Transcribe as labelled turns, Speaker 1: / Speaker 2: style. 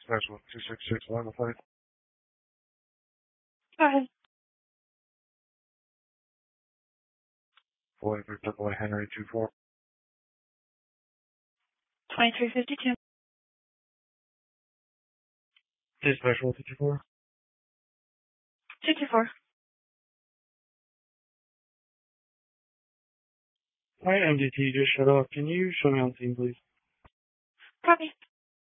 Speaker 1: Special 2661 5.
Speaker 2: Go ahead.
Speaker 1: Boy, Victor Boy Henry 24.
Speaker 2: 2352.
Speaker 1: Dispatch 154.
Speaker 2: 224.
Speaker 1: Hi, MDT just shut off. Can you show me on scene, please?
Speaker 2: Copy.